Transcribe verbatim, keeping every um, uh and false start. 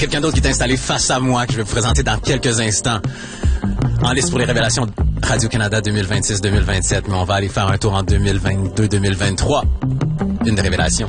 quelqu'un d'autre qui est installé face à moi, que je vais vous présenter dans quelques instants. En liste pour les révélations Radio-Canada deux mille vingt-six deux mille vingt-sept, mais on va aller faire un tour en deux mille vingt-deux deux mille vingt-trois. Une des révélations.